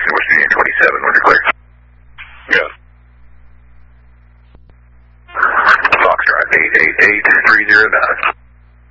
West Union 27, when you're clear. Yes. Foxtrot 88830 down.